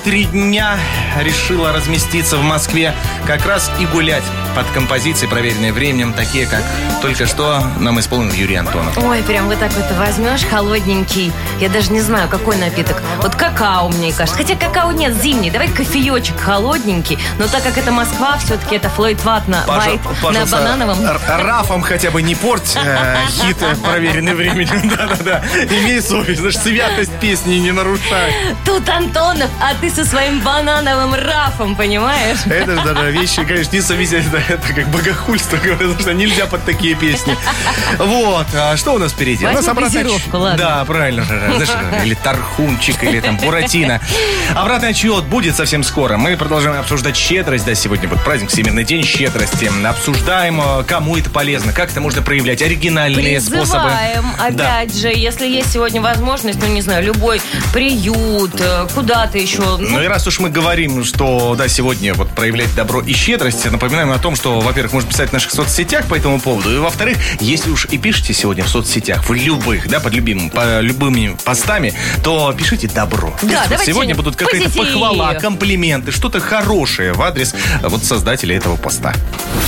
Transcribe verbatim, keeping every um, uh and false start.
три дня решила разместиться в Москве, как раз и гулять под композиции, проверенные временем, такие, как только что нам исполнил Юрий Антонов. Ой, прям вот так вот возьмешь холодненький. Я даже не знаю, какой напиток. Вот какао, мне кажется. Хотя какао нет, зимний. Давай кофеечек холодненький. Но так как это Москва, все-таки это Флойд Вайт на, на банановом. Рафом хотя бы не порть э, хит, проверенный временем. Да-да-да. Имей совесть, значит, святость песни не нарушай. Тут Антонов, а ты со своим банановым Рафом, понимаешь? Это же даже вещи, конечно, не совместимы. Это как богохульство, говорят, что нельзя под такие песни. Вот, а что у нас впереди? Возьму у нас обратный газировку, ладно. Да, правильно. Знаешь, или Тархунчик, или там Буратино. Обратный отчет будет совсем скоро. Мы продолжаем обсуждать щедрость. Да, сегодня вот праздник, Всемирный день щедрости. Обсуждаем, кому это полезно, как это можно проявлять, оригинальные Призываем, способы. опять да. же, если есть сегодня возможность, ну, не знаю, любой приют, куда-то еще. Ну, ну и раз уж мы говорим, что, да, сегодня вот проявлять добро и щедрость, напоминаем о том, что, во-первых, можно писать в наших соцсетях по этому поводу, и, во-вторых, если уж и пишете сегодня в соцсетях, в любых, да, под любимым, по любыми постами, то пишите добро. Да, вот сегодня будут какая-то позитив. похвала, комплименты, что-то хорошее в адрес вот создателя этого поста.